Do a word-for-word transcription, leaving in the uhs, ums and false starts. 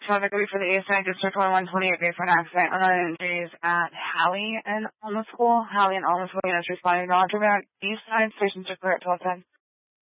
traffic will be for the East Side District one one twenty-eight bay for an accident on Days at Hallie and Alma School. Hallie and Alma School units responding to Roger East Side, stations are clear at twelve ten.